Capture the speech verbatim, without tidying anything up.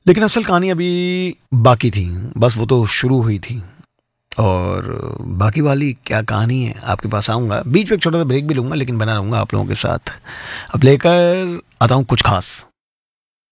लेकिन असल कहानी अभी बाकी थी, बस वो तो शुरू हुई थी। और बाकी वाली क्या कहानी है आपके पास आऊँगा, बीच में एक छोटा सा ब्रेक भी लूँगा, लेकिन बना रहूँगा आप लोगों के साथ। अब लेकर आता हूँ कुछ खास।